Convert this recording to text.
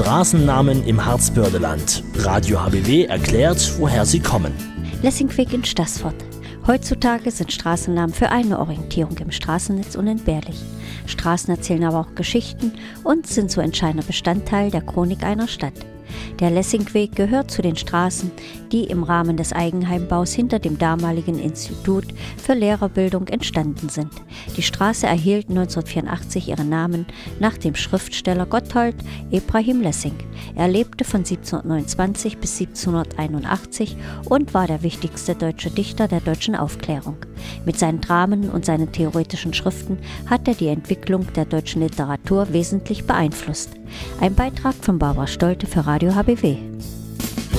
Straßennamen im Harzbördeland. Radio HBW erklärt, woher sie kommen. Lessingweg in Staßfurt. Heutzutage sind Straßennamen für eine Orientierung im Straßennetz unentbehrlich. Straßen erzählen aber auch Geschichten und sind so entscheidender Bestandteil der Chronik einer Stadt. Der Lessingweg gehört zu den Straßen, die im Rahmen des Eigenheimbaus hinter dem damaligen Institut für Lehrerbildung entstanden sind. Die Straße erhielt 1984 ihren Namen nach dem Schriftsteller Gotthold Ephraim Lessing. Er lebte von 1729 bis 1781 und war der wichtigste deutsche Dichter der deutschen Aufklärung. Mit seinen Dramen und seinen theoretischen Schriften hat er die Entwicklung der deutschen Literatur wesentlich beeinflusst. Ein Beitrag von Barbara Stolte für Radio HBW.